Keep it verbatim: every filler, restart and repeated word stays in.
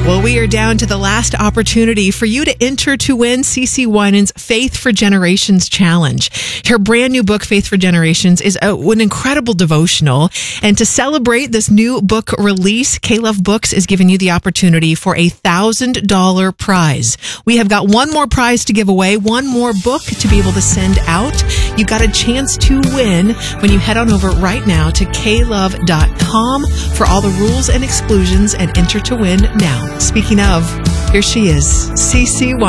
Well, we are down to the last opportunity for you to enter to win CeCe Winans' Faith for Generations Challenge. Her brand new book, Faith for Generations, is a, an incredible devotional. And to celebrate this new book release, K-Love Books is giving you the opportunity for a one thousand dollars prize. We have got one more prize to give away, one more book to be able to send out. You've got a chance to win when you head on over right now to K love dot com for all the rules and exclusions and enter to win now. Speaking of, here she is, CeCe Winans.